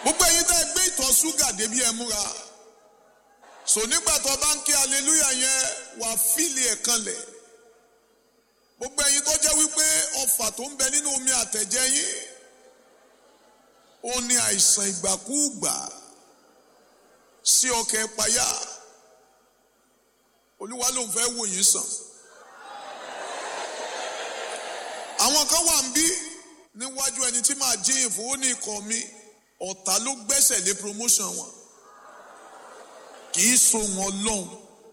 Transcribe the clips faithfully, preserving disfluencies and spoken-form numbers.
Gbogbo ẹ̀yin tẹ́ gbé ìtọ̀ ṣúgà débi ẹ múra. So nígbà tó bá ń ké hallelujah yẹn wà fíìlì ẹ̀ kanlẹ̀. Gbogbo ẹ̀yin tó jẹ́ wípé ọfà tó ń bẹ nínú omi àtẹ̀jẹ́ yín ó ní àìsàn ìgbàkúùgbà sí ọkẹ́ payá. Olúwa ló ń fẹ́ wò yín sàn. Àwọn kan wà ń bí níwájú ẹni tí màá jíyìn fún ó ní ikọ̀ mi ọ̀tá ló gbẹ́sẹ̀ lé promotion wọn kì í so wọn lọ́hùn.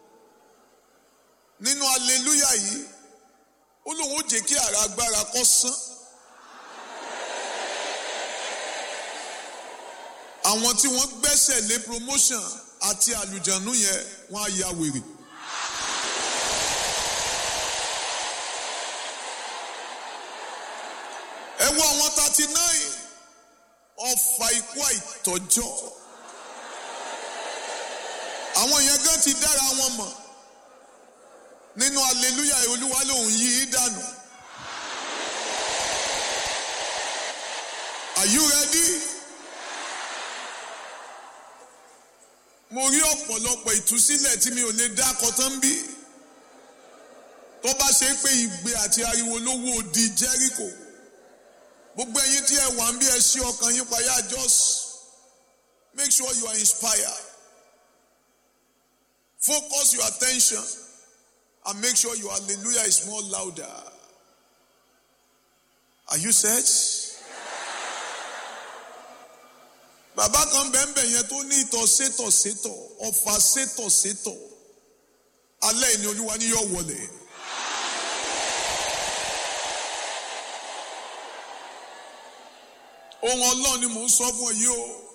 Nínú hallelujah yìí ó lóun ó jẹ́ kí ara agbára kó sán. Àwọn tí wọ́n gbẹ́sẹ̀ lé promotion àti àlùjànnú yẹn wọ́n á ya wèrè. Ẹ wo àwọn thirty nine ọfà ikú àìtọ́jọ́. Àwọn yẹn gan ti dára wọn mọ̀. Nínú hallelujah Olúwa lòun yí í dànù. Are you ready? Mo rí ọ̀pọ̀lọpọ̀ ìtúsílẹ̀ tí mi ò lè dá kọtán bí. Tó bá ṣe pé ìgbé àti ariwo ló wó di Jericho. Gbogbo ẹ̀yin tí ẹ wà ń bí ẹ ṣí ọkàn yín payá, just make sure you are inspired. Focus your attention and make sure your hallelujah is more louder. Are you set? Bàbá kan bẹ́ẹ̀nbẹ̀ yẹn tó ní ìtọ̀ sétọ̀ sétọ̀ ọ̀fà sétọ̀ sétọ̀ alẹ́ ìní Olúwa ní yóò wọlé. Ohun Ọlọ́run ni mò ń sọ fún ọ yìí o.